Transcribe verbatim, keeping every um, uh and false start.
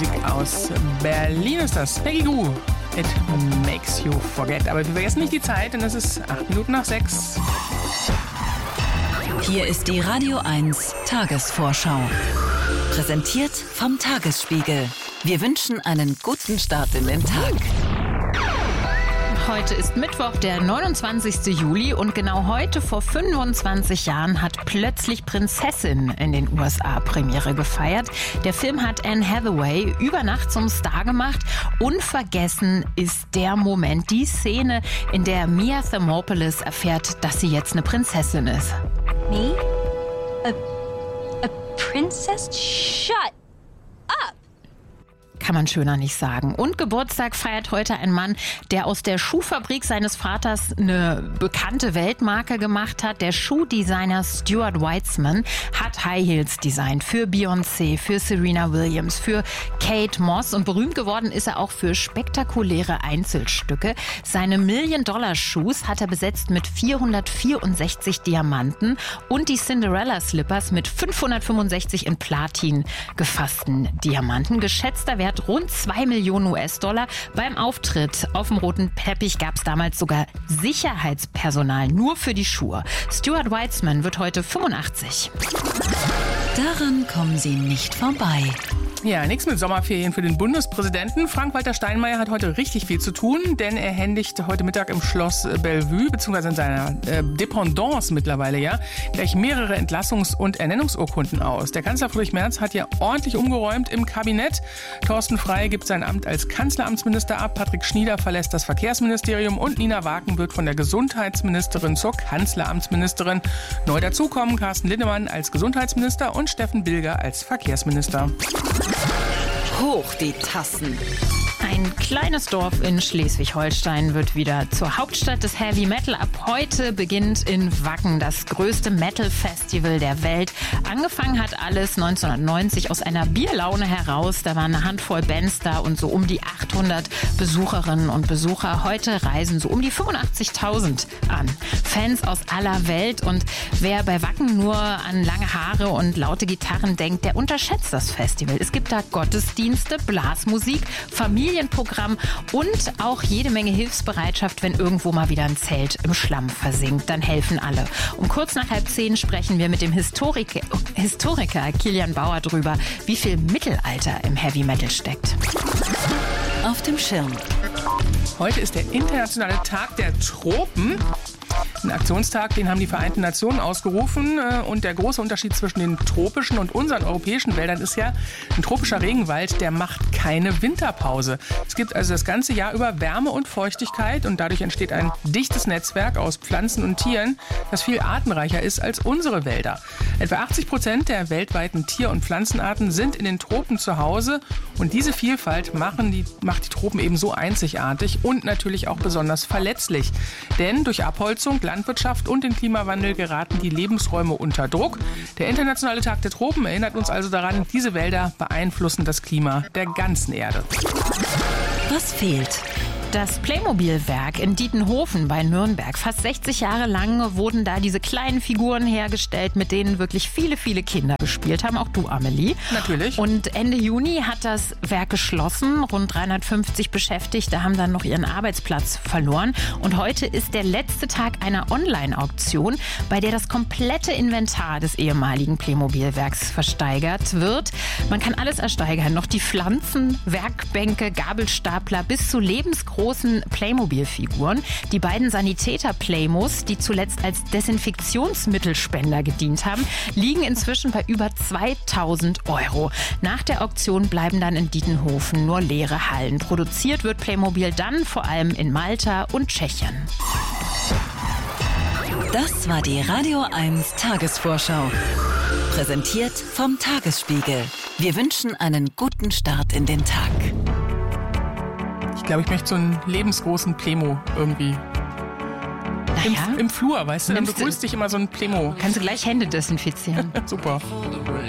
Musik aus Berlin ist das. Peggy Gou, It Makes You Forget. Aber wir vergessen nicht die Zeit, denn es ist acht Minuten nach sechs. Hier ist die Radio eins Tagesvorschau. Präsentiert vom Tagesspiegel. Wir wünschen einen guten Start in den Tag. Heute ist Mittwoch, der neunundzwanzigsten Juli und genau heute vor fünfundzwanzig Jahren hat plötzlich Prinzessin in den U S A Premiere gefeiert. Der Film hat Anne Hathaway über Nacht zum Star gemacht. Unvergessen ist der Moment, die Szene, in der Mia Thermopolis erfährt, dass sie jetzt eine Prinzessin ist. Me? A, a princess? Shut up! Kann man schöner nicht sagen. Und Geburtstag feiert heute ein Mann, der aus der Schuhfabrik seines Vaters eine bekannte Weltmarke gemacht hat. Der Schuhdesigner Stuart Weitzman hat High Heels designt für Beyoncé, für Serena Williams, für Kate Moss. Und berühmt geworden ist er auch für spektakuläre Einzelstücke. Seine Million-Dollar-Shoes hat er besetzt mit vierhundertvierundsechzig Diamanten und die Cinderella-Slippers mit fünfhundertfünfundsechzig in Platin gefassten Diamanten. Geschätzter Wert rund zwei Millionen U S-Dollar. Beim Auftritt auf dem roten Teppich gab es damals sogar Sicherheitspersonal nur für die Schuhe. Stuart Weitzman wird heute fünfundachtzig. Daran kommen Sie nicht vorbei. Ja, nichts mit Sommerferien für den Bundespräsidenten. Frank-Walter Steinmeier hat heute richtig viel zu tun, denn er händigt heute Mittag im Schloss Bellevue, beziehungsweise in seiner äh, Dependance mittlerweile, ja, gleich mehrere Entlassungs- und Ernennungsurkunden aus. Der Kanzler Friedrich Merz hat ja ordentlich umgeräumt im Kabinett. Thorsten Frey gibt sein Amt als Kanzleramtsminister ab, Patrick Schnieder verlässt das Verkehrsministerium und Nina Waken wird von der Gesundheitsministerin zur Kanzleramtsministerin. Neu dazukommen Carsten Linnemann als Gesundheitsminister und Steffen Bilger als Verkehrsminister. Hoch die Tassen. Ein kleines Dorf in Schleswig-Holstein wird wieder zur Hauptstadt des Heavy Metal. Ab heute beginnt in Wacken das größte Metal-Festival der Welt. Angefangen hat alles neunzehnhundertneunzig aus einer Bierlaune heraus. Da waren eine Handvoll Bands da und so um die achthundert Besucherinnen und Besucher. Heute reisen so um die fünfundachtzigtausend an. Fans aus aller Welt. Und wer bei Wacken nur an lange Haare und laute Gitarren denkt, der unterschätzt das Festival. Es gibt da Gottesdienste, Blasmusik, Familienprogramm und auch jede Menge Hilfsbereitschaft, wenn irgendwo mal wieder ein Zelt im Schlamm versinkt. Dann helfen alle. Um kurz nach halb zehn sprechen wir mit dem Historiker, Historiker Kilian Bauer drüber, wie viel Mittelalter im Heavy Metal steckt. Auf dem Schirm. Heute ist der internationale Tag der Tropen. Ein Aktionstag, den haben die Vereinten Nationen ausgerufen. Und der große Unterschied zwischen den tropischen und unseren europäischen Wäldern ist ja, ein tropischer Regenwald, der macht keine Winterpause. Es gibt also das ganze Jahr über Wärme und Feuchtigkeit und dadurch entsteht ein dichtes Netzwerk aus Pflanzen und Tieren, das viel artenreicher ist als unsere Wälder. Etwa achtzig Prozent der weltweiten Tier- und Pflanzenarten sind in den Tropen zu Hause und diese Vielfalt machen die, macht die Tropen eben so einzigartig und natürlich auch besonders verletzlich. Denn durch Abholzung, Landwirtschaft und den Klimawandel geraten die Lebensräume unter Druck. Der Internationale Tag der Tropen erinnert uns also daran, diese Wälder beeinflussen das Klima der ganzen Erde. Was fehlt? Das Playmobil-Werk in Dietenhofen bei Nürnberg. Fast sechzig Jahre lang wurden da diese kleinen Figuren hergestellt, mit denen wirklich viele, viele Kinder gespielt haben. Auch du, Amelie. Natürlich. Und Ende Juni hat das Werk geschlossen. Rund dreihundertfünfzig Beschäftigte haben dann noch ihren Arbeitsplatz verloren. Und heute ist der letzte Tag einer Online-Auktion, bei der das komplette Inventar des ehemaligen Playmobil-Werks versteigert wird. Man kann alles ersteigern. Noch die Pflanzen, Werkbänke, Gabelstapler bis zu lebensgroßen großen Playmobil-Figuren. Die beiden Sanitäter-Playmos, die zuletzt als Desinfektionsmittelspender gedient haben, liegen inzwischen bei über zweitausend Euro. Nach der Auktion bleiben dann in Dietenhofen nur leere Hallen. Produziert wird Playmobil dann vor allem in Malta und Tschechien. Das war die Radio eins Tagesvorschau. Präsentiert vom Tagesspiegel. Wir wünschen einen guten Start in den Tag. Ich glaube, ich möchte so einen lebensgroßen Playmo irgendwie. Naja, Im, Im Flur, weißt du, dann Nimmst du- begrüßt dich immer so ein Playmo. kannst du gleich Hände desinfizieren. Super.